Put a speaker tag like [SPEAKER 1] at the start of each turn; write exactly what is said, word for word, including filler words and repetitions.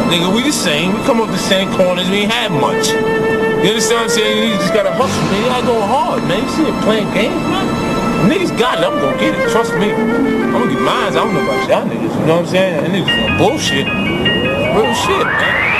[SPEAKER 1] Nigga, we the same. We come up the same corners. We ain't had much. You understand what I'm saying? You just gotta hustle, man. You gotta go hard, man. You see it playing games, man? Niggas got it. I'm gonna get it. Trust me. I'm gonna get mine. I don't know about y'all niggas. You know what I'm saying? That niggas on bullshit. Real shit, man.